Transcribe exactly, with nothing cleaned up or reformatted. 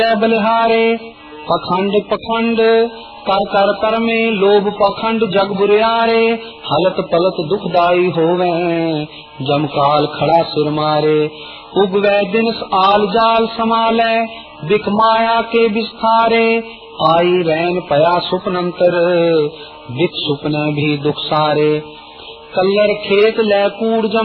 बलिहारे पखंड पखंड कर कर कर में लोभ पखंड जग बुरियारे हलत पलत दुखदाई होवे जमकाल खड़ा सिर मारे उगवे दिन आल जाल समाले बिख माया के विस्तारे आई रैन पया सुपनंतर बिख सुपने भी दुख सारे कल्लर खेत लै कूड़ जम